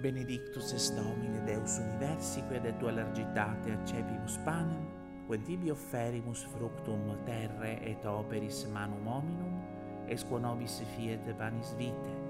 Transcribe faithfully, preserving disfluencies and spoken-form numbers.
Benedictus est Domine Deus universi, quid et tua largitate accepimus panem, quid tibi offerimus fructum terrae et operis manum hominum, es quo nobis fiet panis vitae.